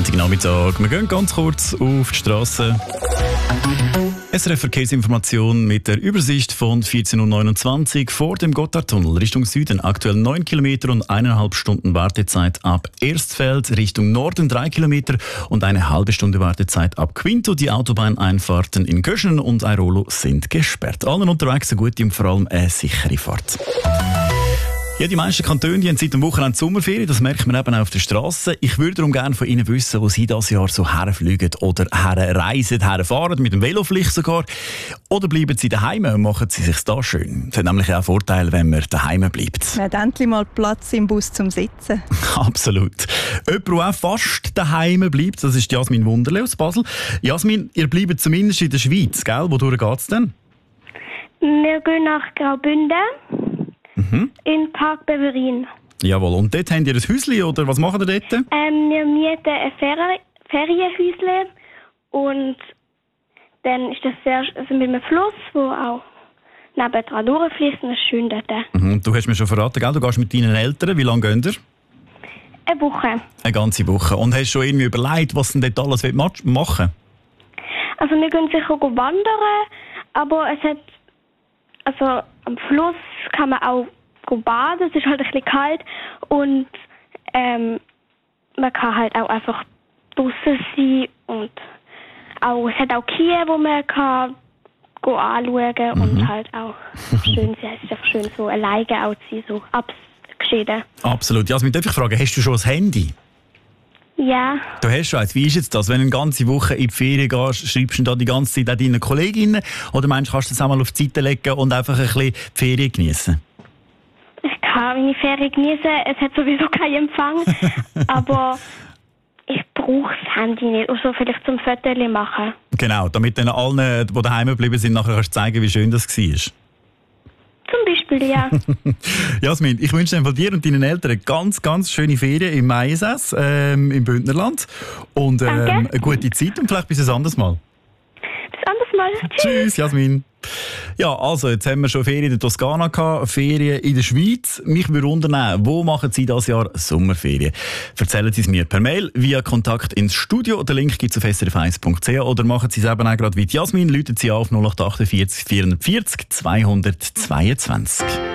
Montagnachmittag. Wir gehen ganz kurz auf die Strasse. SRF Verkehrsinformation mit der Übersicht von 14.29 Uhr vor dem Gotthardtunnel Richtung Süden. Aktuell 9 Kilometer und 1,5 Stunden Wartezeit ab Erstfeld. Richtung Norden 3 Kilometer und eine halbe Stunde Wartezeit ab Quinto. Die Autobahneinfahrten in Göschenen und Airolo sind gesperrt. Allen unterwegs eine gute und vor allem eine sichere Fahrt. Ja, die meisten Kantone die haben seit dem Wochenende Sommerferien, das merkt man eben auch auf der Straße. Ich würde darum gerne von Ihnen wissen, wo Sie dieses Jahr so herfliegen oder herreisen, herfahren, mit dem Velo vielleicht sogar. Oder bleiben Sie daheim und machen Sie sich da schön. Das hat nämlich auch Vorteile, wenn man daheim bleibt. Man hat endlich mal Platz im Bus zum Sitzen. Absolut. Jemand, der auch fast daheim bleibt, das ist Jasmin Wunderle aus Basel. Jasmin, ihr bleibt zumindest in der Schweiz, gell? Wodurch geht es denn? Wir gehen nach Graubünden. In Park Beverin. Jawohl. Und dort habt ihr ein Häuschen oder was macht ihr dort? Wir mieten ein Ferienhäuschen und dann ist das sehr mit einem Fluss, wo auch nebendran durchfließt und es ist schön dort. Du hast mir schon verraten, gell? Du gehst mit deinen Eltern. Wie lange gehen ihr? Eine Woche. Eine ganze Woche. Und hast du schon irgendwie überlegt, was du denn dort alles machen? Also wir gehen sicher wandern, aber es hat also am Fluss kann man auch baden, es ist halt ein bisschen kalt und man kann halt auch einfach draussen sein und auch, es hat auch Kühe, wo man kann anschauen und halt auch schön sein. Es ist einfach schön so alleine auch zu sein, so abgeschieden. Absolut. Jasmin, darf ich fragen, hast du schon ein Handy? Ja. Du hast schon eins. Wie ist jetzt das, wenn du eine ganze Woche in die Ferien gehst, schreibst du da die ganze Zeit auch deinen Kolleginnen? Oder meinst du, kannst du das auch mal auf die Seite legen und einfach ein bisschen die Ferien genießen? Ich kann meine Ferien genießen. Es hat sowieso keinen Empfang. Aber ich brauche das Handy nicht. Außer vielleicht zum Fotos machen. Genau, damit dann allen, die daheim geblieben sind, nachher kannst du zeigen, wie schön das war. Zum Beispiel, ja. Jasmin, ich wünsche dir und deinen Eltern ganz, ganz schöne Ferien im Maiensäß, im Bündnerland. Und eine gute Zeit und vielleicht bis ein anderes Mal. Bis ein anderes Mal. Tschüss, Jasmin. Ja, also, jetzt haben wir schon Ferien in der Toskana gehabt, Ferien in der Schweiz. Mich würde wundern, wo machen Sie dieses Jahr Sommerferien? Erzählen Sie es mir per Mail via Kontakt ins Studio. Den Link gibt es auf srf1.ch oder machen Sie es eben auch gerade wie Jasmin. Läuten Sie auf 0848 440 222.